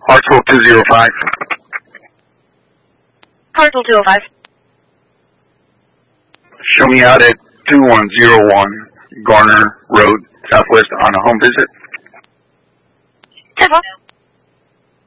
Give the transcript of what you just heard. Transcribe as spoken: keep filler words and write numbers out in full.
Hartsville two zero five. Hartsville two oh five. Show me out at two one zero one Garner Road, Southwest on a home visit. ten four.